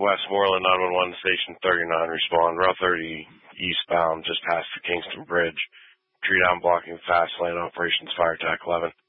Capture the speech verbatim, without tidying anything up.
Westmoreland nine one one, Station thirty-nine, respond. Route thirty eastbound, just past the Kingston Bridge. Tree down blocking fast lane operations, fire attack eleven.